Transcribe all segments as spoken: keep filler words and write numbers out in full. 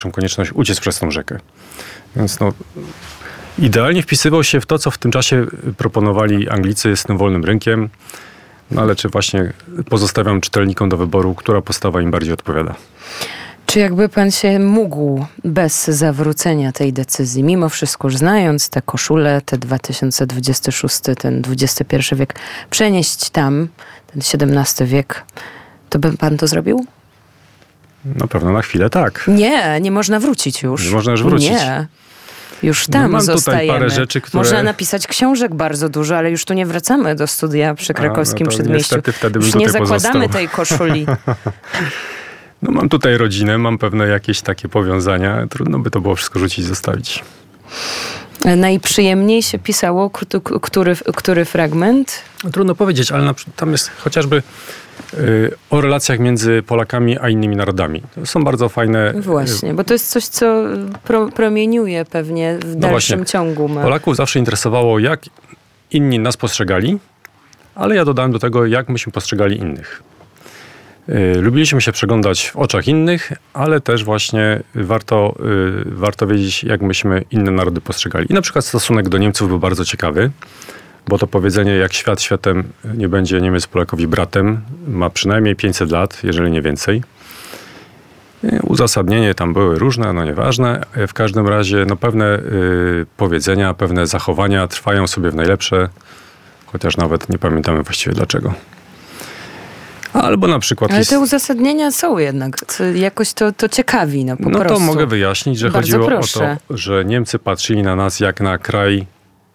konieczność uciec przez tą rzekę. Więc no, idealnie wpisywał się w to, co w tym czasie proponowali Anglicy z tym wolnym rynkiem. No ale czy właśnie pozostawiam czytelnikom do wyboru, która postawa im bardziej odpowiada. Czy jakby pan się mógł bez zawrócenia tej decyzji, mimo wszystko już znając te koszule, te dwa tysiące dwudziesty szósty, ten dwudziesty pierwszy wiek, przenieść tam, ten siedemnasty wiek, to by pan to zrobił? Na pewno na chwilę tak. Nie, nie można wrócić już. Nie można już wrócić. Nie. Już tam mam zostajemy. Tutaj parę rzeczy, które... Można napisać książek bardzo dużo, ale już tu nie wracamy do studia przy Krakowskim A, no Przedmieściu. Wtedy już nie zakładamy pozostał. tej koszuli. No mam tutaj rodzinę, mam pewne jakieś takie powiązania. Trudno by to było wszystko rzucić i zostawić. Najprzyjemniej się pisało który, który fragment? Trudno powiedzieć, ale na, tam jest chociażby y, o relacjach między Polakami a innymi narodami. To są bardzo fajne... Właśnie, bo to jest coś, co pro, promieniuje pewnie w no dalszym właśnie. ciągu. Ma. Polaków zawsze interesowało, jak inni nas postrzegali, ale ja dodałem do tego, jak myśmy postrzegali innych. Lubiliśmy się przeglądać w oczach innych, ale też właśnie warto, warto wiedzieć, jak myśmy inne narody postrzegali. I na przykład stosunek do Niemców był bardzo ciekawy, bo to powiedzenie, jak świat światem nie będzie Niemiec Polakowi bratem, ma przynajmniej pięćset lat, jeżeli nie więcej. Uzasadnienie tam były różne, no nieważne. W każdym razie no pewne y, powiedzenia, pewne zachowania trwają sobie w najlepsze, chociaż nawet nie pamiętamy właściwie dlaczego. Albo na przykład... Ale jest... te uzasadnienia są jednak. To jakoś to, to ciekawi, no po no prostu. No to mogę wyjaśnić, że Bardzo chodziło proszę. o to, że Niemcy patrzyli na nas jak na kraj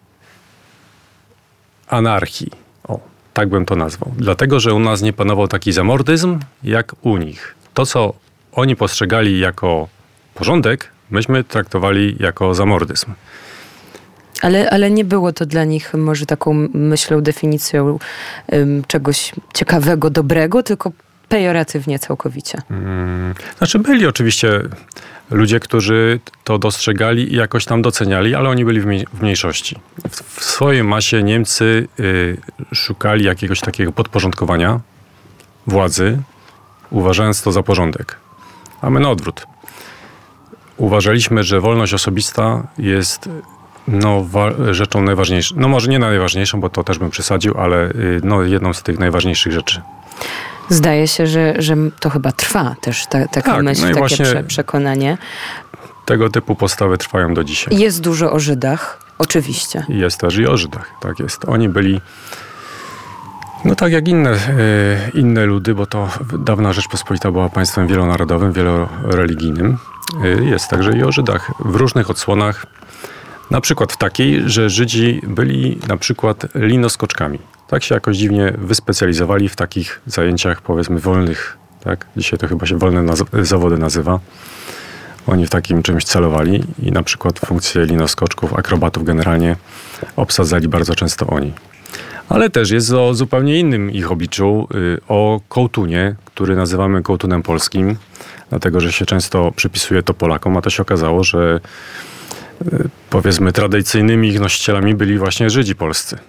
anarchii. O, tak bym to nazwał. Dlatego, że u nas nie panował taki zamordyzm jak u nich. To, co oni postrzegali jako porządek, myśmy traktowali jako zamordyzm. Ale, ale nie było to dla nich może taką myślą, definicją um, czegoś ciekawego, dobrego, tylko pejoratywnie całkowicie. Hmm. Znaczy byli oczywiście ludzie, którzy to dostrzegali i jakoś tam doceniali, ale oni byli w, mniej, w mniejszości. W, w swojej masie Niemcy y, szukali jakiegoś takiego podporządkowania władzy, uważając to za porządek. A my na odwrót. Uważaliśmy, że wolność osobista jest no, wa- rzeczą najważniejszą. No może nie najważniejszą, bo to też bym przesadził, ale y, no, jedną z tych najważniejszych rzeczy. Zdaje się, że, że to chyba trwa też ta, taka tak, myśl, no i takie właśnie prze, przekonanie. Tego typu postawy trwają do dzisiaj. Jest dużo o Żydach, oczywiście. I jest też i o Żydach, tak jest. Oni byli, no tak jak inne, y, inne ludy, bo to dawna Rzeczpospolita była państwem wielonarodowym, wieloreligijnym. Y, jest także i o Żydach w różnych odsłonach. Na przykład w takiej, że Żydzi byli na przykład linoskoczkami. Tak się jakoś dziwnie wyspecjalizowali w takich zajęciach, powiedzmy, wolnych. Tak? Dzisiaj to chyba się wolne naz- zawody nazywa. Oni w takim czymś celowali i na przykład funkcje linoskoczków, akrobatów generalnie obsadzali bardzo często oni. Ale też jest o zupełnie innym ich obliczu, y, o kołtunie, który nazywamy kołtunem polskim, dlatego że się często przypisuje to Polakom, a to się okazało, że y, powiedzmy tradycyjnymi ich nosicielami byli właśnie Żydzi polscy.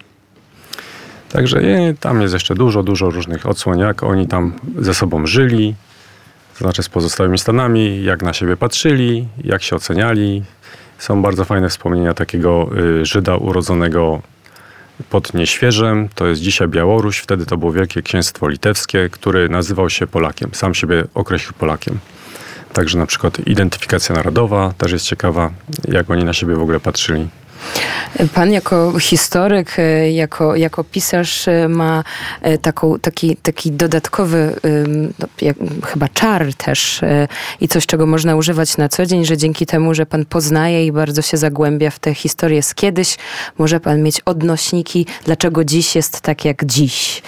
Także y, tam jest jeszcze dużo, dużo różnych odsłon, jak oni tam ze sobą żyli, to znaczy z pozostałymi stanami, jak na siebie patrzyli, jak się oceniali. Są bardzo fajne wspomnienia takiego y, Żyda urodzonego pod Nieświeżem. To jest dzisiaj Białoruś. Wtedy to było Wielkie Księstwo Litewskie, który nazywał się Polakiem. Sam siebie określił Polakiem. Także na przykład identyfikacja narodowa też jest ciekawa, jak oni na siebie w ogóle patrzyli. Pan jako historyk, jako, jako pisarz ma taką, taki, taki dodatkowy no, jak, chyba czar też i coś, czego można używać na co dzień, że dzięki temu, że pan poznaje i bardzo się zagłębia w tę historię z kiedyś, może pan mieć odnośniki, dlaczego dziś jest tak jak dziś.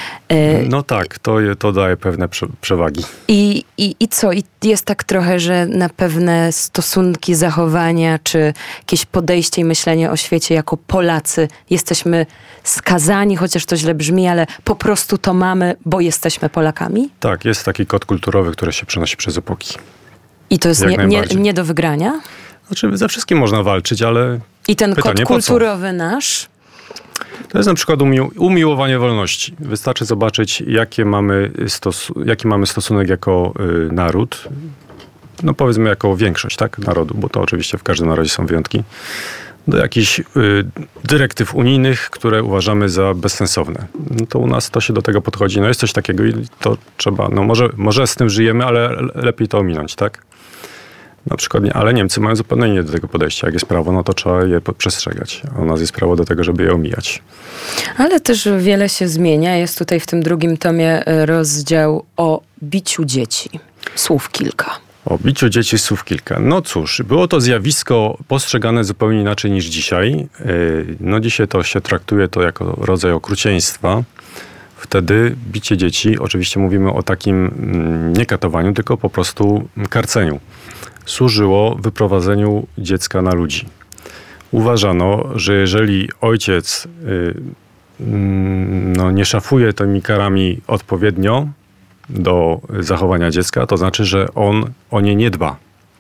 No tak, to, to daje pewne prze, przewagi. I, i, I co? I jest tak trochę, że na pewne stosunki, zachowania, czy jakieś podejście i myślenie o świecie jako Polacy jesteśmy skazani, chociaż to źle brzmi, ale po prostu to mamy, bo jesteśmy Polakami? Tak, jest taki kod kulturowy, który się przenosi przez epoki. I to jest nie, nie, nie do wygrania? Znaczy, ze wszystkim można walczyć, ale I ten pytanie, kod kulturowy nasz? To jest na przykład umił- umiłowanie wolności. Wystarczy zobaczyć, jakie mamy, stos- jaki mamy stosunek jako y, naród no powiedzmy jako większość, tak, narodu, bo to oczywiście w każdym narodzie są wyjątki, do jakichś y, dyrektyw unijnych, które uważamy za bezsensowne. No to u nas to się do tego podchodzi. No jest coś takiego i to trzeba, no może, może z tym żyjemy, ale lepiej to ominąć, tak? Na przykład, nie, ale Niemcy mają zupełnie inne do tego podejście. Jak jest prawo, no to trzeba je przestrzegać. A u nas jest prawo do tego, żeby je omijać. Ale też wiele się zmienia. Jest tutaj w tym drugim tomie rozdział o biciu dzieci. Słów kilka. O biciu dzieci słów kilka. No cóż, było to zjawisko postrzegane zupełnie inaczej niż dzisiaj. No dzisiaj to się traktuje to jako rodzaj okrucieństwa. Wtedy bicie dzieci, oczywiście mówimy o takim nie katowaniu, tylko po prostu karceniu, służyło wyprowadzeniu dziecka na ludzi. Uważano, że jeżeli ojciec no, nie szafuje tymi karami odpowiednio do zachowania dziecka, to znaczy, że on o nie nie dba.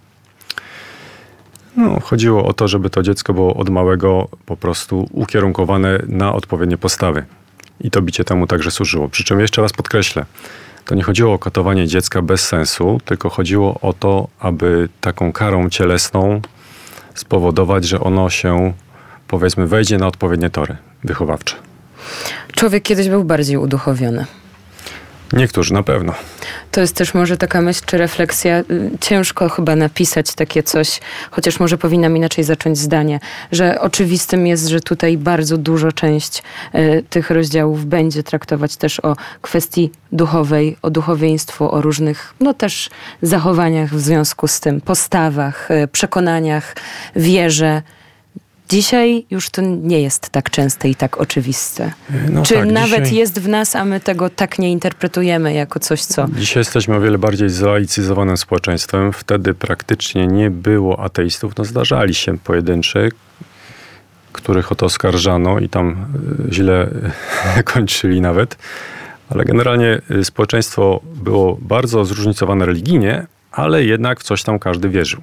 No, chodziło o to, żeby to dziecko było od małego po prostu ukierunkowane na odpowiednie postawy. I to bicie temu także służyło. Przy czym jeszcze raz podkreślę, to nie chodziło o katowanie dziecka bez sensu, tylko chodziło o to, aby taką karą cielesną spowodować, że ono się, powiedzmy, wejdzie na odpowiednie tory wychowawcze. Człowiek kiedyś był bardziej uduchowiony. Niektórzy na pewno. To jest też może taka myśl czy refleksja, ciężko chyba napisać takie coś, chociaż może powinnam inaczej zacząć zdanie, że oczywistym jest, że tutaj bardzo dużo część y, tych rozdziałów będzie traktować też o kwestii duchowej, o duchowieństwu, o różnych, no też zachowaniach w związku z tym, postawach, y, przekonaniach, wierze. Dzisiaj już to nie jest tak częste i tak oczywiste. No Czy tak, nawet dzisiaj jest w nas, a my tego tak nie interpretujemy jako coś, co... Dzisiaj jesteśmy o wiele bardziej zlaicyzowanym społeczeństwem. Wtedy praktycznie nie było ateistów. No zdarzali się pojedynczy, których o to oskarżano i tam źle kończyli nawet. Ale generalnie społeczeństwo było bardzo zróżnicowane religijnie, ale jednak w coś tam każdy wierzył.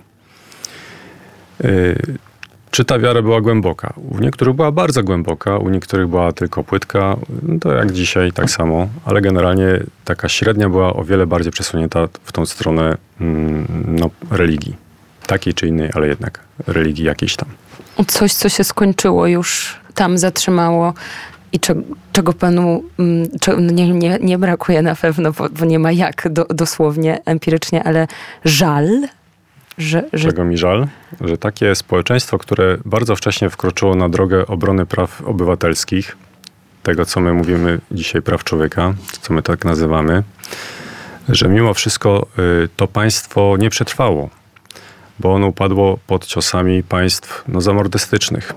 Czy ta wiara była głęboka? U niektórych była bardzo głęboka, u niektórych była tylko płytka. To jak dzisiaj tak samo, ale generalnie taka średnia była o wiele bardziej przesunięta w tą stronę no, religii. Takiej czy innej, ale jednak religii jakiejś tam. Coś, co się skończyło już, tam zatrzymało i czego, czego panu czego nie, nie, nie brakuje na pewno, bo, bo nie ma jak do, dosłownie, empirycznie, ale żal? Że, że... Czego mi żal? Że takie społeczeństwo, które bardzo wcześnie wkroczyło na drogę obrony praw obywatelskich, tego co my mówimy dzisiaj praw człowieka, co my tak nazywamy, że mimo wszystko y, to państwo nie przetrwało, bo ono upadło pod ciosami państw no, zamordystycznych.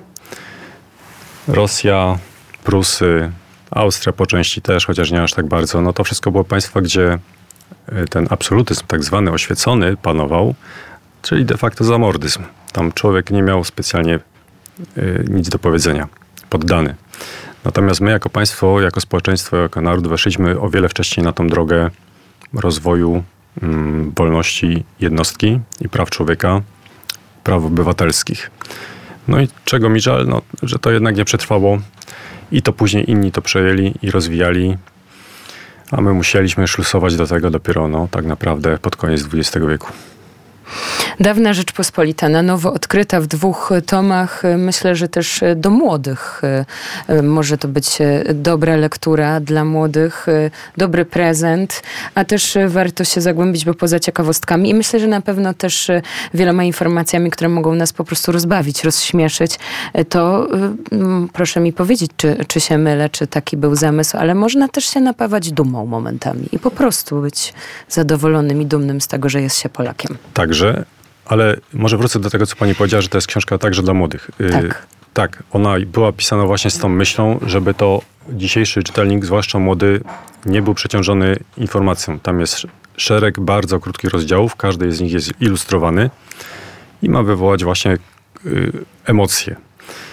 Rosja, Prusy, Austria po części też, chociaż nie aż tak bardzo. No to wszystko było państwa, gdzie ten absolutyzm tak zwany oświecony panował, czyli de facto zamordyzm. Tam człowiek nie miał specjalnie y, nic do powiedzenia, poddany. Natomiast my jako państwo, jako społeczeństwo, jako naród weszliśmy o wiele wcześniej na tą drogę rozwoju y, wolności jednostki i praw człowieka, praw obywatelskich. No i czego mi żal? No, że to jednak nie przetrwało i to później inni to przejęli i rozwijali, a my musieliśmy szlusować do tego dopiero no, tak naprawdę pod koniec dwudziestego wieku. Dawna Rzeczpospolita, na nowo odkryta w dwóch tomach. Myślę, że też do młodych może to być dobra lektura dla młodych, dobry prezent, a też warto się zagłębić, bo poza ciekawostkami i myślę, że na pewno też wieloma informacjami, które mogą nas po prostu rozbawić, rozśmieszyć, to proszę mi powiedzieć, czy, czy się mylę, czy taki był zamysł, ale można też się napawać dumą momentami i po prostu być zadowolonym i dumnym z tego, że jest się Polakiem. Także, ale może wrócę do tego, co pani powiedziała, że to jest książka także dla młodych. Tak. Yy, tak, ona była pisana właśnie z tą myślą, żeby to dzisiejszy czytelnik, zwłaszcza młody, nie był przeciążony informacją. Tam jest szereg bardzo krótkich rozdziałów, każdy z nich jest ilustrowany i ma wywołać właśnie yy, emocje.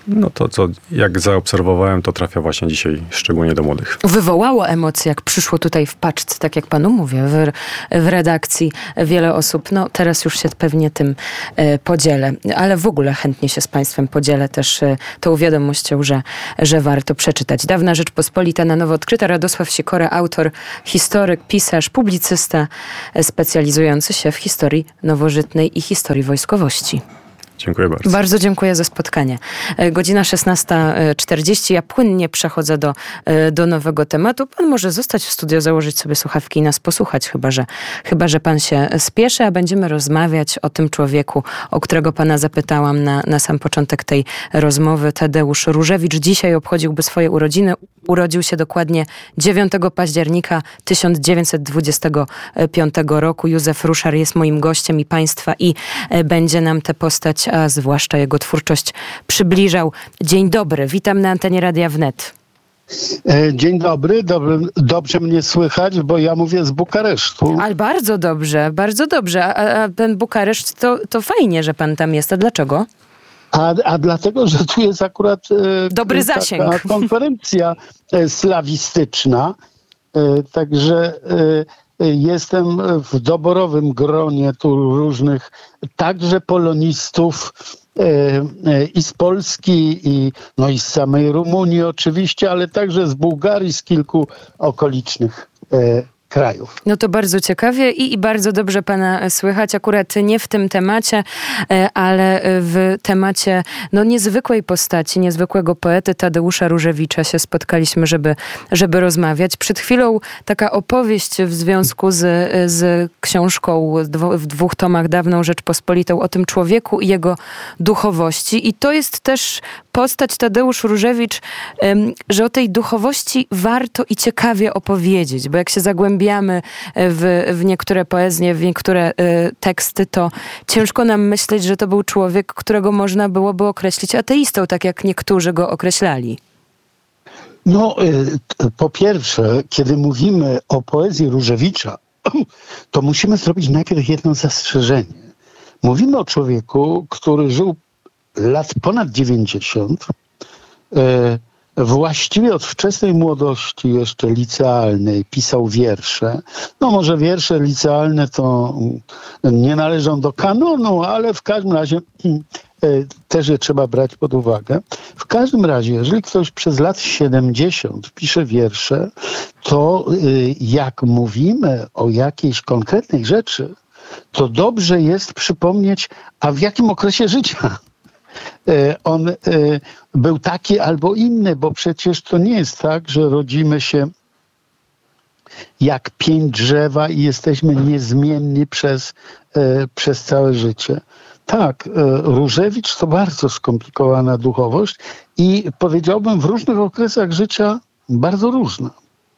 no to co, jak zaobserwowałem, to trafia właśnie dzisiaj szczególnie do młodych. Wywołało emocje, jak przyszło tutaj w paczce, tak jak panu mówię, w, w redakcji wiele osób. No teraz już się pewnie tym e, podzielę, ale w ogóle chętnie się z państwem podzielę też e, tą wiadomością, że, że warto przeczytać. Dawna Rzeczpospolita na nowo odkryta. Radosław Sikora, autor, historyk, pisarz, publicysta e, specjalizujący się w historii nowożytnej i historii wojskowości. Dziękuję bardzo. Bardzo dziękuję za spotkanie. Godzina szesnasta czterdzieści. Ja płynnie przechodzę do, do nowego tematu. Pan może zostać w studio, założyć sobie słuchawki i nas posłuchać, chyba że, chyba, że pan się spieszy, a będziemy rozmawiać o tym człowieku, o którego pana zapytałam na, na sam początek tej rozmowy. Tadeusz Różewicz dzisiaj obchodziłby swoje urodziny. Urodził się dokładnie dziewiątego października tysiąc dziewięćset dwudziestego piątego roku. Józef Ruszar jest moim gościem i państwa i będzie nam tę postać, a zwłaszcza jego twórczość przybliżał. Dzień dobry, witam na antenie Radia Wnet. Dzień dobry, dobry, dobrze mnie słychać, bo ja mówię z Bukaresztu. Ale bardzo dobrze, bardzo dobrze. A, a ten Bukareszt, to, to fajnie, że pan tam jest. A dlaczego? A, a dlatego, że tu jest akurat e, dobry zasięg. Taka konferencja e, slawistyczna, e, także e, jestem w doborowym gronie tu różnych, także polonistów e, e, i z Polski, i, no i z samej Rumunii oczywiście, ale także z Bułgarii, z kilku okolicznych e, krajów. No to bardzo ciekawie i, i bardzo dobrze pana słychać. Akurat nie w tym temacie, ale w temacie no, niezwykłej postaci, niezwykłego poety Tadeusza Różewicza się spotkaliśmy, żeby, żeby rozmawiać. Przed chwilą taka opowieść w związku z, z książką w dwóch tomach Dawną Rzeczpospolitą o tym człowieku i jego duchowości. I to jest też postać Tadeusz Różewicz, że o tej duchowości warto i ciekawie opowiedzieć, bo jak się zagłębiamy w, w niektóre poezje, w niektóre y, teksty, to ciężko nam myśleć, że to był człowiek, którego można byłoby określić ateistą, tak jak niektórzy go określali. No, y, po pierwsze, kiedy mówimy o poezji Różewicza, to musimy zrobić najpierw jedno zastrzeżenie. Mówimy o człowieku, który żył lat ponad dziewięćdziesiąt, y, właściwie od wczesnej młodości, jeszcze licealnej, pisał wiersze. No może wiersze licealne to nie należą do kanonu, ale w każdym razie też je trzeba brać pod uwagę. W każdym razie, jeżeli ktoś przez lat siedemdziesiąt pisze wiersze, to jak mówimy o jakiejś konkretnej rzeczy, to dobrze jest przypomnieć, a w jakim okresie życia on był taki albo inny, bo przecież to nie jest tak, że rodzimy się jak pień drzewa i jesteśmy niezmienni przez, przez całe życie. Tak, Różewicz to bardzo skomplikowana duchowość i powiedziałbym w różnych okresach życia bardzo różna.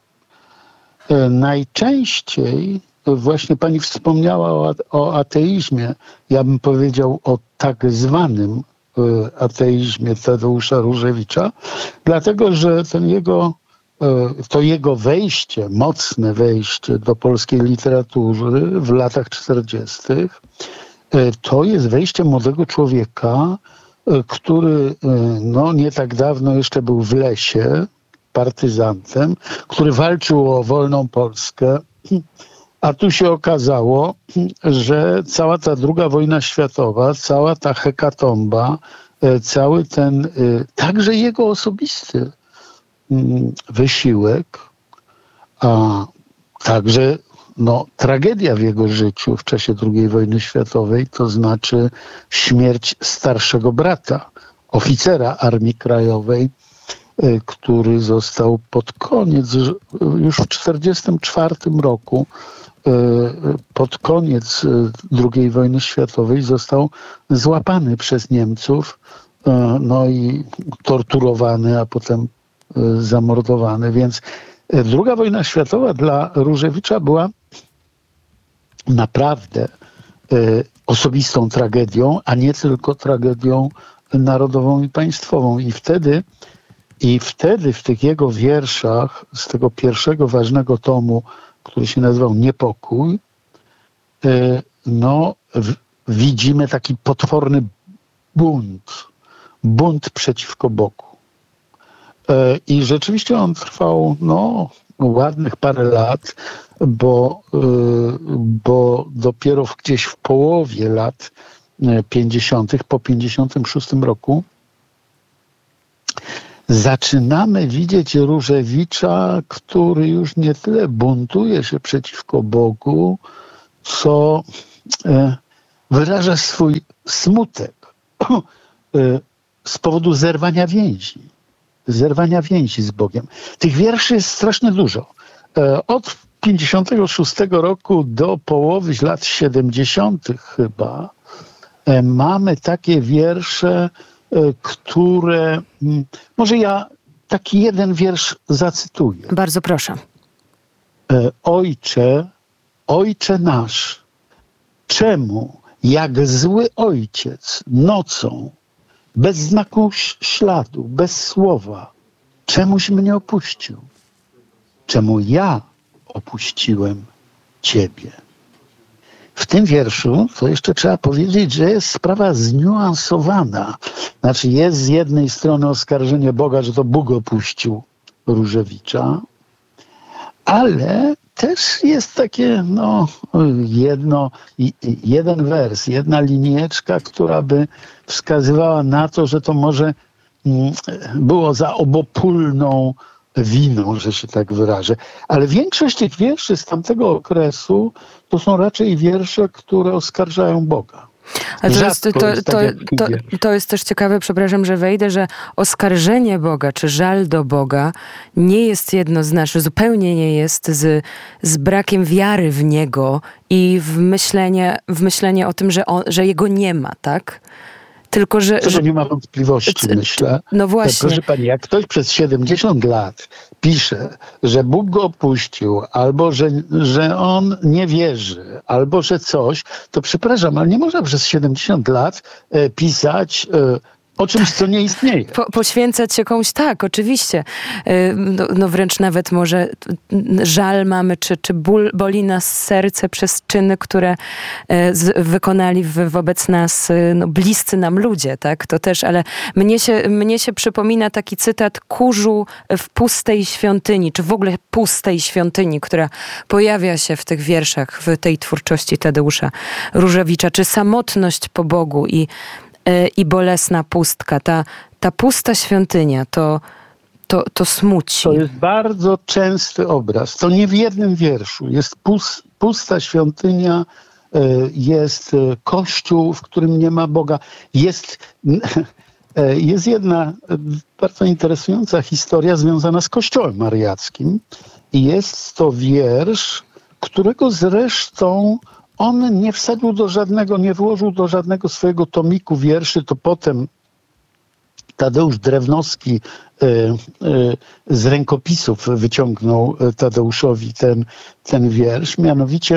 Najczęściej właśnie pani wspomniała o, o ateizmie, ja bym powiedział o tak zwanym ateizmie Tadeusza Różewicza, dlatego że ten jego, to jego wejście, mocne wejście do polskiej literatury w latach czterdziestych to jest wejście młodego człowieka, który no, nie tak dawno jeszcze był w lesie partyzantem, który walczył o wolną Polskę. A tu się okazało, że cała ta druga wojna światowa, cała ta hekatomba, cały ten, także jego osobisty wysiłek, a także no, tragedia w jego życiu w czasie drugiej wojny światowej, to znaczy śmierć starszego brata, oficera Armii Krajowej, który został pod koniec, już w czterdziestym czwartym roku, pod koniec drugiej wojny światowej został złapany przez Niemców, no i torturowany, a potem zamordowany. Więc druga wojna światowa dla Różewicza była naprawdę osobistą tragedią, a nie tylko tragedią narodową i państwową. I wtedy I wtedy w tych jego wierszach, z tego pierwszego ważnego tomu, który się nazywał Niepokój, no w, widzimy taki potworny bunt. bunt przeciwko Bogu. I rzeczywiście on trwał no, ładnych parę lat, bo, bo dopiero gdzieś w połowie lat pięćdziesiątych, po pięćdziesiątym szóstym roku zaczynamy widzieć Różewicza, który już nie tyle buntuje się przeciwko Bogu, co wyraża swój smutek z powodu zerwania więzi. Zerwania więzi z Bogiem. Tych wierszy jest strasznie dużo. Od pięćdziesiątego szóstego roku do połowy lat siedemdziesiątych chyba mamy takie wiersze, które... Może ja taki jeden wiersz zacytuję. Bardzo proszę. Ojcze, Ojcze nasz, czemu jak zły ojciec nocą, bez znaku śladu, bez słowa, czemuś mnie opuścił? Czemu ja opuściłem Ciebie? W tym wierszu to jeszcze trzeba powiedzieć, że jest sprawa zniuansowana. Znaczy jest z jednej strony oskarżenie Boga, że to Bóg opuścił Różewicza, ale też jest takie no, jedno, jeden wers, jedna linieczka, która by wskazywała na to, że to może było za obopólną winą, że się tak wyrażę. Ale większość tych wierszy z tamtego okresu to są raczej wiersze, które oskarżają Boga. Ale to jest, to, to, to, to, to jest też ciekawe, przepraszam, że wejdę, że oskarżenie Boga, czy żal do Boga nie jest jednoznaczne, zupełnie nie jest z, z brakiem wiary w Niego i w myślenie, w myślenie o tym, że, on, że Jego nie ma, tak? Tylko, że... To, że nie ma wątpliwości, myślę. No właśnie. Proszę pani, jak ktoś przez siedemdziesiąt lat pisze, że Bóg go opuścił, albo że, że on nie wierzy, albo że coś, to przepraszam, ale nie można przez siedemdziesiąt lat e, pisać e, o czymś, co nie istnieje. Po, poświęcać się komuś, tak, oczywiście. No, no wręcz nawet może żal mamy, czy, czy ból, boli nas serce przez czyny, które z, wykonali w, wobec nas no, bliscy nam ludzie, tak? To też, ale mnie się, mnie się przypomina taki cytat kurzu w pustej świątyni, czy w ogóle pustej świątyni, która pojawia się w tych wierszach, w tej twórczości Tadeusza Różewicza, czy samotność po Bogu i i bolesna pustka. Ta, ta pusta świątynia to, to, to smuci. To jest bardzo częsty obraz. To nie w jednym wierszu. Jest pus, pusta świątynia, jest kościół, w którym nie ma Boga. Jest, jest jedna bardzo interesująca historia związana z Kościołem Mariackim. I jest to wiersz, którego zresztą on nie wsadził do żadnego, nie włożył do żadnego swojego tomiku wierszy, to potem Tadeusz Drewnowski y, y, z rękopisów wyciągnął Tadeuszowi ten, ten wiersz, mianowicie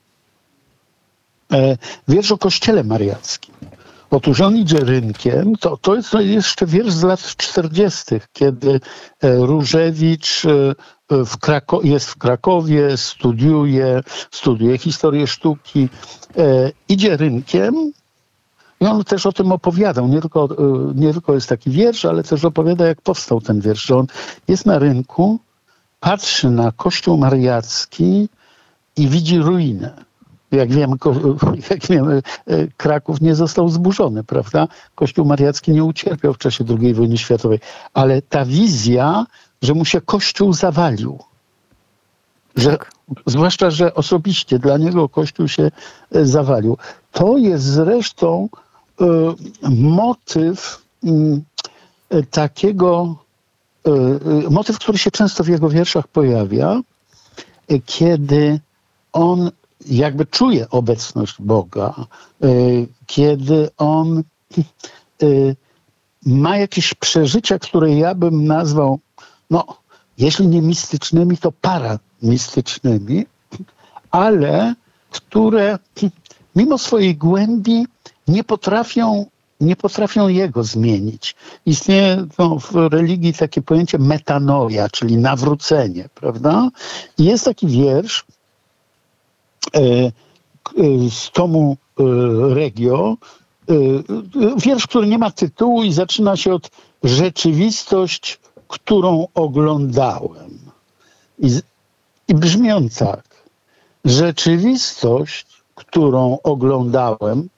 y, wiersz o Kościele Mariackim. Otóż on idzie rynkiem, to, to jest jeszcze wiersz z lat czterdziestych, kiedy Różewicz w Krako- jest w Krakowie, studiuje, studiuje historię sztuki, e, idzie rynkiem i on też o tym opowiadał. Nie tylko, nie tylko jest taki wiersz, ale też opowiada, jak powstał ten wiersz, że on jest na rynku, patrzy na Kościół Mariacki i widzi ruinę. Jak wiemy, jak wiemy, Kraków nie został zburzony, prawda? Kościół Mariacki nie ucierpiał w czasie drugiej wojny światowej. Ale ta wizja, że mu się Kościół zawalił, że, tak. zwłaszcza, że osobiście dla niego Kościół się zawalił. To jest zresztą y, motyw y, takiego, y, y, motyw, który się często w jego wierszach pojawia, y, kiedy on jakby czuje obecność Boga, y, kiedy on y, ma jakieś przeżycia, które ja bym nazwał, no, jeśli nie mistycznymi, to paramistycznymi, ale które mimo swojej głębi nie potrafią, nie potrafią jego zmienić. Istnieje no, w religii takie pojęcie metanoia, czyli nawrócenie, prawda? I jest taki wiersz z tomu Regio, wiersz, który nie ma tytułu i zaczyna się od rzeczywistość, którą oglądałem. I, i brzmi on tak. Rzeczywistość, którą oglądałem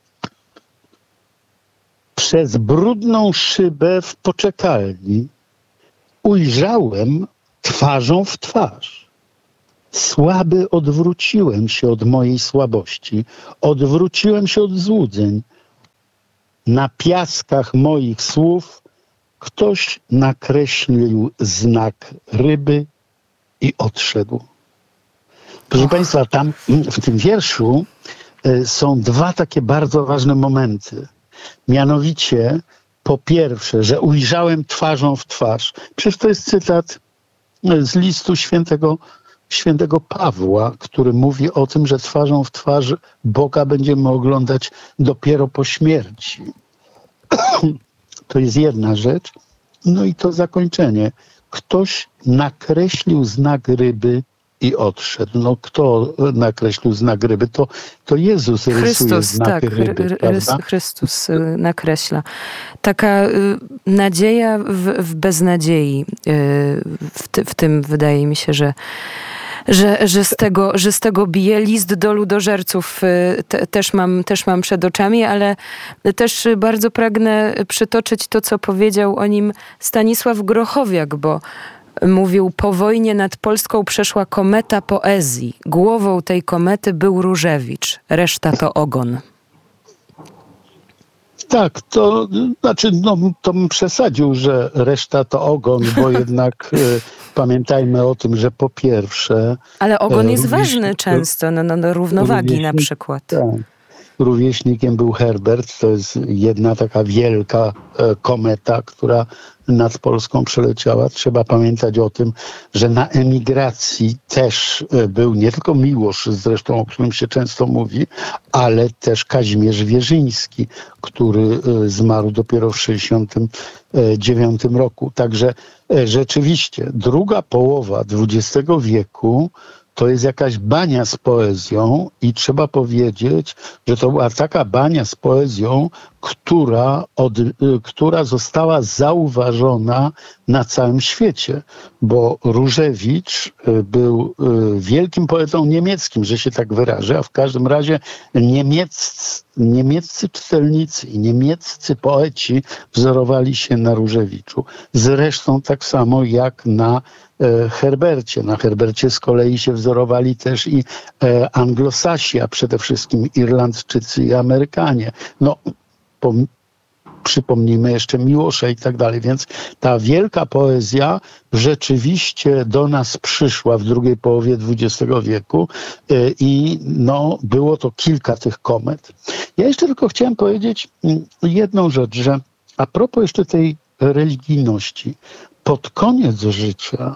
przez brudną szybę w poczekalni, ujrzałem twarzą w twarz. Słaby odwróciłem się od mojej słabości, odwróciłem się od złudzeń. Na piaskach moich słów ktoś nakreślił znak ryby i odszedł. Proszę Och. Państwa, tam w tym wierszu y, są dwa takie bardzo ważne momenty. Mianowicie, po pierwsze, że ujrzałem twarzą w twarz. Przecież to jest cytat z listu świętego, świętego Pawła, który mówi o tym, że twarzą w twarz Boga będziemy oglądać dopiero po śmierci. To jest jedna rzecz. No i to zakończenie. Ktoś nakreślił znak ryby i odszedł. No kto nakreślił znak ryby? To, to Jezus rysuje Chrystus, znaki tak, ryby, prawda? Chrystus nakreśla. Taka y, nadzieja w, w beznadziei. Y, w, ty, w tym wydaje mi się, że Że, że, z tego, że z tego bije list do ludożerców te, też, mam, też mam przed oczami, ale też bardzo pragnę przytoczyć to, co powiedział o nim Stanisław Grochowiak, bo mówił: po wojnie nad Polską przeszła kometa poezji. Głową tej komety był Różewicz, reszta to ogon. Tak, to znaczy, no, to bym przesadził, że reszta to ogon, bo jednak y, pamiętajmy o tym, że po pierwsze... Ale ogon jest rówieśnik, ważny często, no, no, no równowagi na przykład. Tak. Rówieśnikiem był Herbert, to jest jedna taka wielka e, kometa, która nad Polską przeleciała. Trzeba pamiętać o tym, że na emigracji też e, był nie tylko Miłosz, zresztą o którym się często mówi, ale też Kazimierz Wierzyński, który e, zmarł dopiero w sześćdziesiątym dziewiątym roku. Także e, rzeczywiście druga połowa dwudziestego wieku to jest jakaś bania z poezją i trzeba powiedzieć, że to była taka bania z poezją, która, od, która została zauważona na całym świecie, bo Różewicz był wielkim poetą niemieckim, że się tak wyrażę, a w każdym razie niemieccy, niemieccy czytelnicy i niemieccy poeci wzorowali się na Różewiczu. Zresztą tak samo jak na Herbercie. Na Herbercie z kolei się wzorowali też i e, Anglosasi, a przede wszystkim Irlandczycy i Amerykanie. No, po, przypomnijmy jeszcze Miłosza i tak dalej. Więc ta wielka poezja rzeczywiście do nas przyszła w drugiej połowie dwudziestego wieku e, i no, było to kilka tych komet. Ja jeszcze tylko chciałem powiedzieć jedną rzecz, że a propos jeszcze tej religijności, pod koniec życia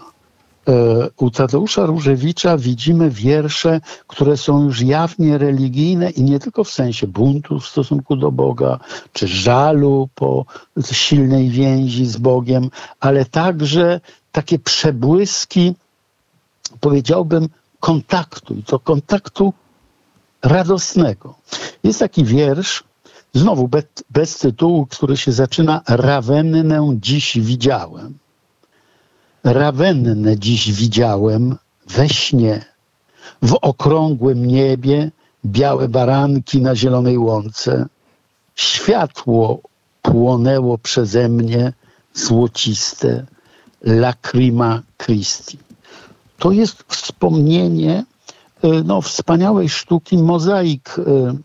u Tadeusza Różewicza widzimy wiersze, które są już jawnie religijne i nie tylko w sensie buntu w stosunku do Boga, czy żalu po silnej więzi z Bogiem, ale także takie przebłyski, powiedziałbym, kontaktu, i to kontaktu radosnego. Jest taki wiersz, znowu bez, bez tytułu, który się zaczyna: Rawennę dziś widziałem. Rawennę dziś widziałem we śnie. W okrągłym niebie białe baranki na zielonej łące. Światło płonęło przeze mnie złociste. Lacrima Christi. To jest wspomnienie no, wspaniałej sztuki mozaik,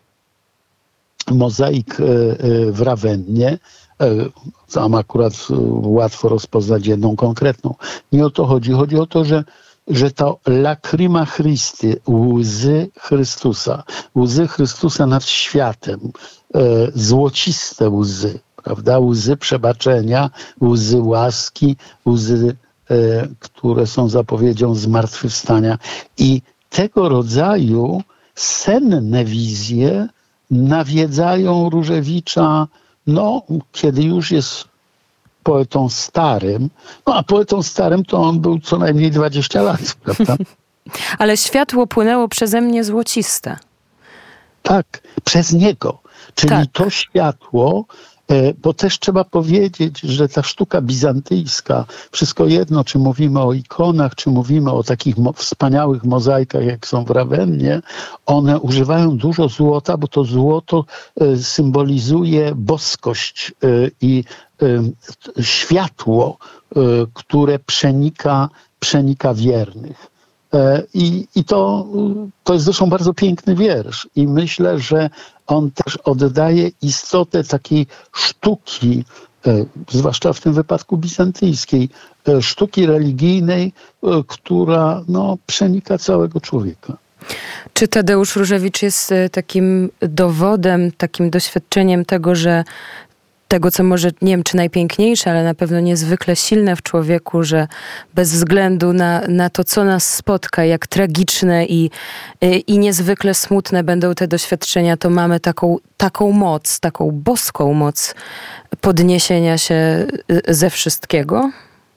mozaik w Rawennie. Tam akurat łatwo rozpoznać jedną konkretną. Nie o to chodzi. Chodzi o to, że, że to lacrima Christi, łzy Chrystusa, łzy Chrystusa nad światem, e, złociste łzy, prawda? Łzy przebaczenia, łzy łaski, łzy, e, które są zapowiedzią zmartwychwstania. I tego rodzaju senne wizje nawiedzają Różewicza, no, kiedy już jest poetą starym, no a poetą starym to on był co najmniej dwadzieścia lat, prawda? Ale światło płynęło przeze mnie złociste. Tak, przez niego. Czyli Tak. to światło, bo też trzeba powiedzieć, że ta sztuka bizantyjska, wszystko jedno, czy mówimy o ikonach, czy mówimy o takich mo- wspaniałych mozaikach, jak są w Rawennie, one używają dużo złota, bo to złoto y, symbolizuje boskość y, i y, światło, y, które przenika, przenika wiernych. I, i to, to jest zresztą bardzo piękny wiersz i myślę, że on też oddaje istotę takiej sztuki, e, zwłaszcza w tym wypadku bizantyjskiej, e, sztuki religijnej, e, która no, przenika całego człowieka. Czy Tadeusz Różewicz jest e, takim dowodem, takim doświadczeniem tego, że tego, co może, nie wiem, czy najpiękniejsze, ale na pewno niezwykle silne w człowieku, że bez względu na, na to, co nas spotka, jak tragiczne i, i niezwykle smutne będą te doświadczenia, to mamy taką, taką moc, taką boską moc podniesienia się ze wszystkiego?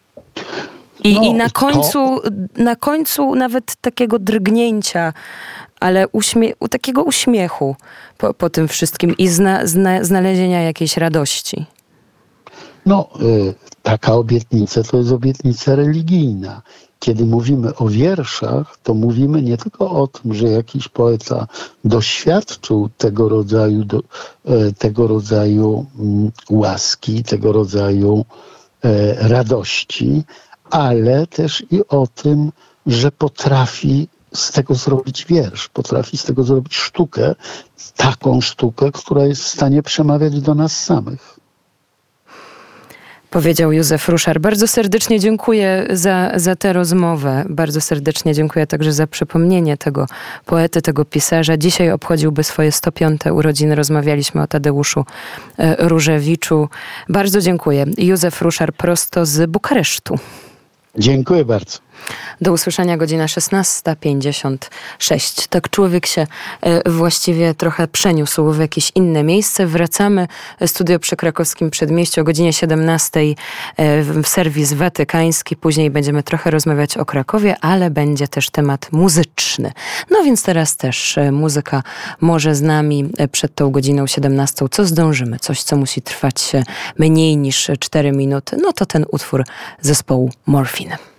I, No, i na to- końcu, na końcu nawet takiego drgnięcia, ale uśmie- u takiego uśmiechu po, po tym wszystkim i zna, zna, znalezienia jakiejś radości. No, y, taka obietnica to jest obietnica religijna. Kiedy mówimy o wierszach, to mówimy nie tylko o tym, że jakiś poeta doświadczył tego rodzaju, do, y, tego rodzaju y, łaski, tego rodzaju y, radości, ale też i o tym, że potrafi z tego zrobić wiersz, potrafi z tego zrobić sztukę, taką sztukę, która jest w stanie przemawiać do nas samych. Powiedział Józef Ruszar. Bardzo serdecznie dziękuję za, za tę rozmowę. Bardzo serdecznie dziękuję także za przypomnienie tego poety, tego pisarza. Dzisiaj obchodziłby swoje sto piąte urodziny. Rozmawialiśmy o Tadeuszu e, Różewiczu. Bardzo dziękuję. Józef Ruszar prosto z Bukaresztu. Dziękuję bardzo. Do usłyszenia godzina szesnasta pięćdziesiąt sześć. Tak człowiek się e, właściwie trochę przeniósł w jakieś inne miejsce. Wracamy. Studio przy Krakowskim Przedmieściu o godzinie siedemnastej e, w serwis watykański. Później będziemy trochę rozmawiać o Krakowie, ale będzie też temat muzyczny. No więc teraz też e, muzyka może z nami e, przed tą godziną siedemnastą. Co zdążymy? Coś, co musi trwać e, mniej niż cztery minuty. No to ten utwór zespołu Morphine.